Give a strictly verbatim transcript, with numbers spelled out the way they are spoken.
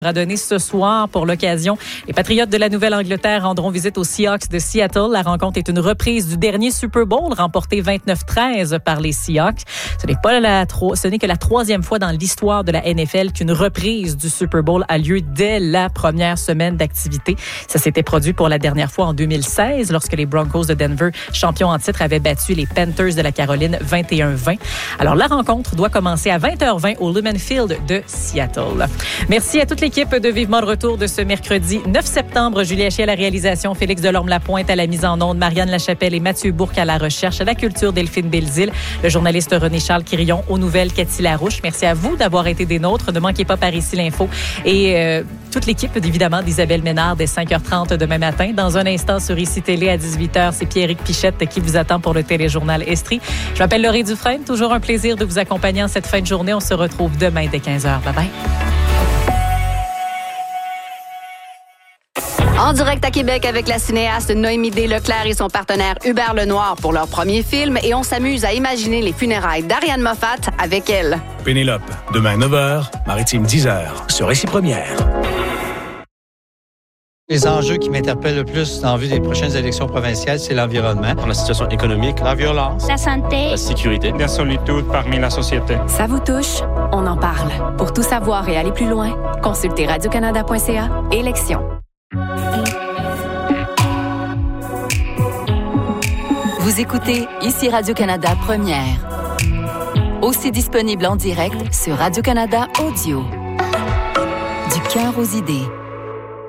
à donner ce soir pour l'occasion. Les Patriotes de la Nouvelle-Angleterre rendront visite aux Seahawks de Seattle. La rencontre est une reprise du dernier Super Bowl remporté vingt-neuf treize par les Seahawks. Ce n'est pas la tro- ce n'est que la troisième fois dans l'histoire de la N F L qu'une reprise du Super Bowl a lieu dès la première semaine d'activité. Ça s'était produit pour la dernière fois en deux mille seize lorsque les Broncos de Denver, champions en titre, avaient battu les Panthers de la Caroline vingt et un vingt. Alors la rencontre doit commencer à vingt heures vingt au Lumen Field de Seattle. Merci à toute l'équipe de Vivement le retour de ce mercredi neuf septembre. Julie Haché à la réalisation, Félix Delorme-Lapointe à la mise en onde, Marianne Lachapelle et Mathieu Bourque à la recherche, à la culture Delphine Belzile, le journaliste René-Charles Quirillon, aux nouvelles Cathy Larouche. Merci à vous d'avoir été des nôtres. Ne manquez pas Par ici l'info et euh, toute l'équipe évidemment d'Isabelle Ménard dès cinq heures trente demain matin. Dans un instant sur Ici Télé à dix-huit heures, c'est Pierrick Pichette qui vous attend pour le téléjournal Estrie. Je m'appelle Laurie Dufresne. Toujours un plaisir de vous accompagner en cette fin de journée. On se retrouve demain dès quinze heures. Bye bye. En direct à Québec avec la cinéaste Noémie D. Leclerc et son partenaire Hubert Lenoir pour leur premier film et on s'amuse à imaginer les funérailles d'Ariane Moffat avec elle. Pénélope, demain neuf heures, Maritime dix heures, sur Récit Première. Les enjeux qui m'interpellent le plus en vue des prochaines élections provinciales, c'est l'environnement. La situation économique, la violence, la santé, la sécurité, la solitude parmi la société. Ça vous touche? On en parle. Pour tout savoir et aller plus loin, consultez radio canada point c a. Élections. Vous écoutez Ici Radio-Canada Première. Aussi disponible en direct sur Radio-Canada Audio. Du cœur aux idées.